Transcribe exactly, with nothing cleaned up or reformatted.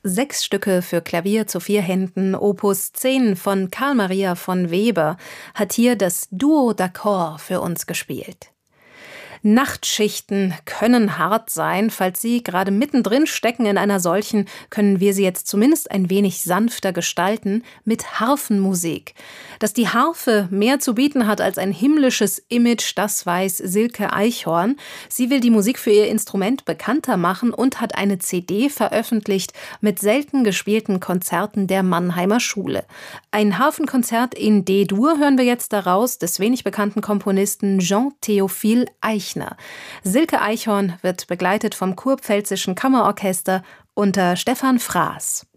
Sechs Stücke für Klavier zu vier Händen, Opus zehn von Carl Maria von Weber, hat hier das Duo d'Accord für uns gespielt. Nachtschichten können hart sein. Falls Sie gerade mittendrin stecken in einer solchen, können wir sie jetzt zumindest ein wenig sanfter gestalten mit Harfenmusik. Dass die Harfe mehr zu bieten hat als ein himmlisches Image, das weiß Silke Eichhorn. Sie will die Musik für ihr Instrument bekannter machen und hat eine C D veröffentlicht mit selten gespielten Konzerten der Mannheimer Schule. Ein Harfenkonzert in D-Dur hören wir jetzt daraus, des wenig bekannten Komponisten Jean-Théophile Eichner. Silke Eichhorn wird begleitet vom Kurpfälzischen Kammerorchester unter Stefan Fraß.